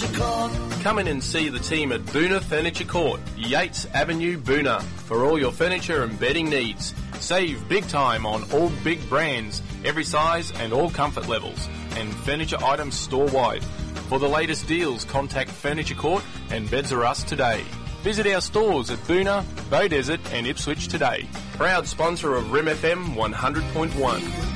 Furniture Court. Come in and see the team at Boona Furniture Court, Yates Avenue, Boona, for all your furniture and bedding needs. Save big time on all big brands, every size and all comfort levels, and furniture items store-wide. For the latest deals, contact Furniture Court and Beds R Us today. Visit our stores at Boona, Beaudesert and Ipswich today. Proud sponsor of Rim FM 100.1.